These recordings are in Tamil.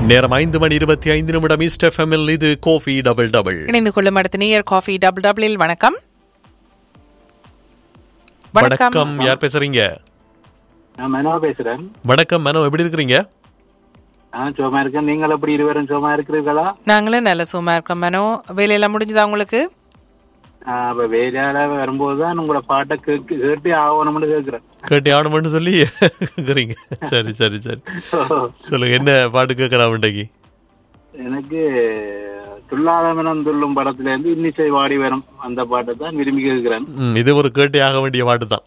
நேரம் 5:25 ஈஸ்ட் எஃப்எம்மில் இது காஃபி டபுள் டபுள். இணைந்து கொள்ளும் அடுத்த நேயர் காஃபி டபுள் டபுளில். வணக்கம். வணக்கம், யார் பேசுறீங்க? நான் மனோ பேசுறேன். வணக்கம் மனோ, எப்படி இருக்கிறீங்க? சும்மா இருக்கேன். நீங்கள் எப்படி இருவரும் சும்மா இருக்கிறீர்களா? நாங்களும் நல்ல சும்மா இருக்கோம் மனோ. வேலையெல்லாம் முடிஞ்சதா உங்களுக்கு? அப்ப வேலையால வரும்போதுதான் உங்களோட பாட்டை கேட்டு ஆகணும்னு கேட்கிறேன். கேட்டு ஆகணும்னு சொல்லி கேக்குறீங்க. சரி சரி சரி, சொல்லுங்க, என்ன பாட்டு கேட்கலாம் இன்றைக்கு? எனக்கு துல்லாதமனம் துள்ளும் படத்துல இருந்து இன்னிசை வாடி வரும் அந்த பாட்டை தான் விரும்பி கேட்கிறேன். இது ஒரு கேட்டு ஆக வேண்டிய பாட்டு தான்.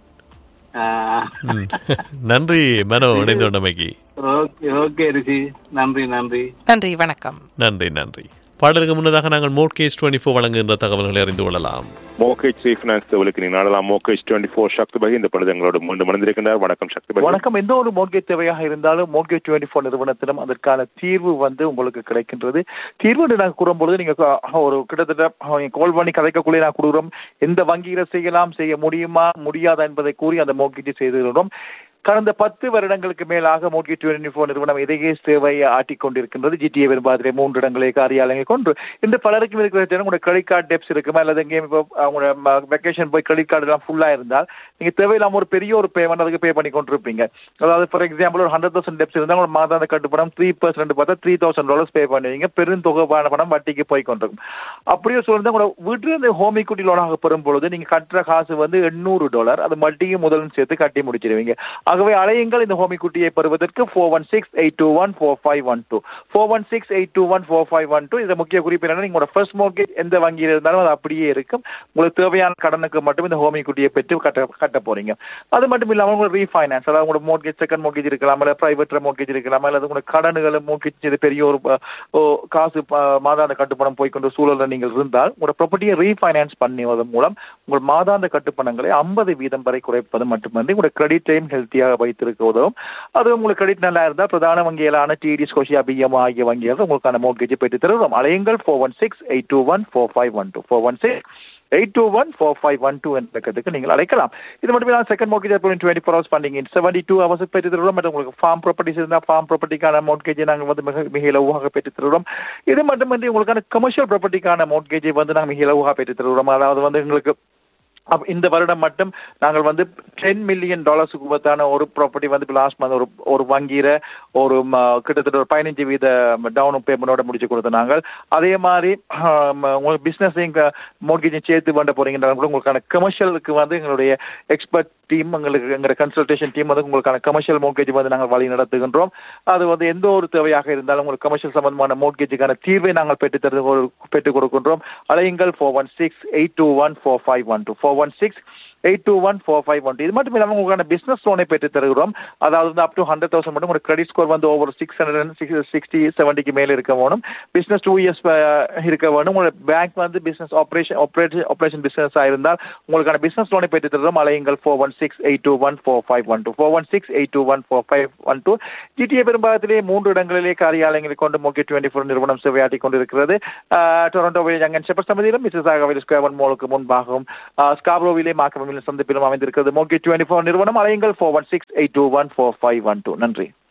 நன்றி மனோ, இணைந்து கொண்டமைக்கு. ஓகே ரிஷி, நன்றி நன்றி நன்றி, வணக்கம். நன்றி நன்றி. பாடலுக்கு முன்னதாக நாங்கள் மோர்கேஜ் 24 வழங்குகின்ற தகவல்களை அறிந்து கொள்ளலாம். மோர்கேஜ் ரீஃபைனான்ஸ் தேவைக்கு நீங்கள் நாடலாம். மோர்கேஜ் 24 சக்தி பகி இந்த பொழுது எங்களோடு மீண்டும் மணிந்திருக்கின்றார். வணக்கம் சக்தி பகி. வணக்கம். எந்த ஒரு மோர்கேஜ் தேவையாக இருந்தாலும் மோர்கேஜ் 24 நிறுவனத்திலும் அதற்கான தீர்வு உங்களுக்கு கிடைக்கின்றது. தீர்வு நாங்கள் கூறும்பொழுது நீங்க ஒரு கிட்டத்தட்ட கால் பண்ணி கதைக்கக்குள்ளே நான் கொடுக்குறோம். எந்த வங்கியில செய்யலாம், செய்ய முடியுமா முடியாதா என்பதை கூறி அந்த மோர்கேஜை செய்துகிறோம். கடந்த 10 வருடங்களுக்கு மேலாக மோர்கேஜ் 24 நிறுவனம் இதையே சேவையை ஆட்டிக் கொண்டிருக்கின்றது. ஜிடிஏ பெரும்பாதிலே 3 இடங்களை காரியாலயங்கள் கொண்டு இந்த பலருக்கும் இருக்கிற உங்களோட கிரெடிட் கார்டு டெப்ஸ் இருக்குமா, அல்லது எங்கேயும் இப்போ அவங்களோட வெக்கேஷன் போய் கிரெடிட் கார்டு எல்லாம் ஃபுல்லா இருந்தால் நீங்க தேவையில்லாம ஒரு பெரிய ஒரு பேமெண்ட் அதுக்கு பே பண்ணி கொண்டிருப்பீங்க. அதாவது ஃபார் எக்ஸாம்பிள் ஒரு 100,000 டெப்ஸ் இருந்தால் உங்களோட மாதாந்த கட்டுப்படம் 3% பார்த்தா $3,000 பே பண்ணுவீங்க. பெருந்தொகையான பணம் வட்டிக்கு போய் கொண்டிருக்கும். அப்படியே சொல்லிருந்தா உங்களோட வீட்டுல இருந்து ஹோம் ஈக்விட்டி லோனாக பெறும் பொழுது நீங்க கட்டுற காசு $800, அது வட்டியும் முதலும் சேர்த்து கட்டி முடிச்சிருவீங்க. ஆகவே அலையுங்கள் இந்த ஹோம் ஈக்விட்டியை பெறுவதற்கு 416-821-4512 416-821-4512. இந்த முக்கிய குறிப்பு என்னன்னா, நீங்களோட ஃபர்ஸ்ட் மோர்கேஜ் எந்த வங்கியில் இருந்தாலும் அது அப்படியே இருக்கும். உங்களுக்கு தேவையான கடனுக்கு மட்டும் இந்த ஹோம் ஈக்விட்டியை பெற்று கட்ட போறீங்க. அது மட்டும் இல்லாமல் உங்களுக்கு ரீஃபைனான்ஸ், அதாவது உங்களோட மோர்கேஜ் செகண்ட் மோர்கேஜ் இருக்கலாம், இல்லை பிரைவேட் மோர்கேஜ் இருக்கலாம், அல்லது உங்களோட கடன்களை மோர்கேஜ் பெரிய ஒரு காசு மாதாந்த கட்டுப்பணம் போய்கொண்ட சூழலில் நீங்கள் இருந்தால் உங்களோட ப்ராப்பர்ட்டியை ரீஃபைனான்ஸ் பண்ணுவதன் மூலம் உங்கள் மாதாந்த கட்டுப்பணங்களை 50% வரை குறைப்பது மட்டுமன்றி உங்களோட கிரெடிட்டையும் ஹெல்த்தியாக வைத்திருக்க உதவும். அது உங்களுக்கு கிரெடிட் நல்லா இருந்தால் பிரதான வங்கிகளான டிடி, ஸ்கோஷியா, பிஎம் ஆகிய வங்கிகள் உங்களுக்கான மோர்கேஜை பெற்று தருவோம். அலையுங்கள் 416-821-4512 416-821-4512 என்ற நீங்கள் அழைக்கலாம். இது மட்டும் இல்லாமல் second mortgage 24 hours funding 72 hours பெற்று தருவோம். மற்றும் உங்களுக்கு ஃபார்ம் ப்ராப்பர்ட்டிஸ் இருந்தால் ஃபார்ம் ப்ராப்பர்ட்டிக்கான மோர்கேஜை நாங்கள் மிக இலவாக பெற்று தருவோம். இது மட்டுமின்றி உங்களுக்கான கமர்ஷியல் ப்ராப்பர்ட்டிக்கான மோர்கேஜை நாங்கள் மிக இலவாக பெற்று தருவோம். அதாவது எங்களுக்கு இந்த வருடம் மட்டும் நாங்கள் $10 million ஒரு ப்ராப்பர்ட்டி லாஸ்ட் மந்த் ஒரு வங்கியில ஒரு கிட்டத்தட்ட ஒரு 15% டவுன் பேமெண்டோட முடிச்சு கொடுத்தோம் நாங்கள். அதே மாதிரி உங்களுக்கு பிசினஸையும் மோர்கேஜையும் சேர்த்து பண்ண போறீங்கன்னா உங்களுக்கான கமர்ஷியலுக்கு எங்களுடைய எக்ஸ்பர்ட் டீம், எங்களுடைய கன்சல்டேஷன் டீம் உங்களுக்கான கமர்ஷியல் மோர்கேஜ் நாங்கள் வழி நடத்துகின்றோம். அது எந்த ஒரு தேவையாக இருந்தாலும் உங்களுக்கு கமர்ஷியல் சம்பந்தமான மோர்கேஜுக்கான தீர்வை நாங்கள் பெற்றுக் கொடுக்கின்றோம். அலையுங்கள் 416-821-4512 416-821-4512. இது மட்டும் இல்லாமல் உங்களுக்கான பிசினஸ் லோனை பெற்று தருகிறோம். அதாவது அப் டு 100,000 மட்டும் உங்களுக்கு கிரெடிட் ஸ்கோர் ஓவர் 660-70 மேலே இருக்க வேணும். பிசினஸ் 2 years இருக்க வேணும். உங்களோட பேங்க் பிசினஸ் ஆபரேஷன் பிசினஸ் இருந்தால் உங்களுக்கான பிசினஸ் லோனை பெற்று தருகிறோம். அலையுங்கள் 416-821-4512 416-821-4512. ஜிடிஏ பெரும்பாகத்திலே 3 இடங்களிலே காரியாலயங்களை கொண்டு மோர்கேஜ் 24 நிறுவனம் சேவையாற்றிக் கொண்டிருக்கிறது. டொரண்டோவிலே ஜங்கன் ஷெப்பர்ட் சமதியிலும், மிசிசாகாவிலே ஸ்கொயர் மாலுக்கு முன்பாகவும், ஸ்காப்ரோவிலே மார்க்கம் சந்திப்பிலும் அமைந்திருக்கிறது மோர்கேஜ் 24 நிறுவனம். அலையுங்கள் 416-821-4512. நன்றி.